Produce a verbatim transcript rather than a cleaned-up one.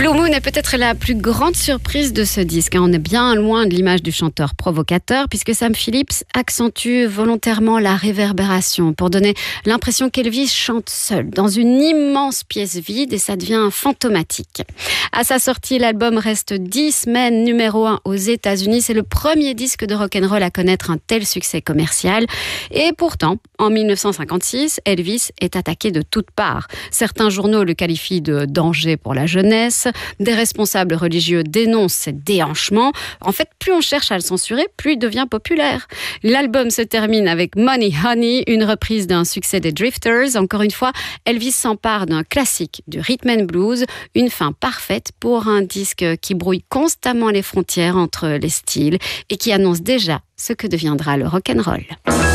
Blue Moon est peut-être la plus grande surprise de ce disque. On est bien loin de l'image du chanteur provocateur, puisque Sam Phillips accentue volontairement la réverbération pour donner l'impression qu'Elvis chante seul dans une immense pièce vide, et ça devient fantomatique. À sa sortie, l'album reste dix semaines numéro un aux États-Unis. C'est le premier disque de rock'n'roll à connaître un tel succès commercial. Et pourtant, en dix-neuf cent cinquante-six, Elvis est attaqué de toutes parts. Certains journaux le qualifient de danger pour la jeunesse. Des responsables religieux dénoncent ses déhanchements. En fait, plus on cherche à le censurer, plus il devient populaire. L'album se termine avec Money Honey, une reprise d'un succès des Drifters. Encore une fois, Elvis s'empare d'un classique du rhythm and blues, une fin parfaite pour un disque qui brouille constamment les frontières entre les styles et qui annonce déjà ce que deviendra le rock'n'roll.